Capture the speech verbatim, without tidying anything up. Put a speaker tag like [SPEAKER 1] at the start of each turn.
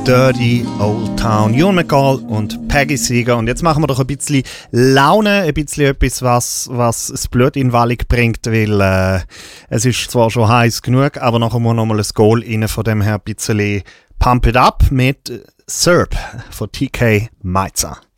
[SPEAKER 1] Dirty Old Town. Ewan McCall und Peggy Seeger. Und jetzt machen wir doch ein bisschen Laune, ein bisschen etwas, was, was das Blut in Wallung bringt, weil äh, es ist zwar schon heiß genug, aber nachher muss noch mal ein Goal rein, von dem her ein bisschen Pump It Up mit Serb von T K Maitza.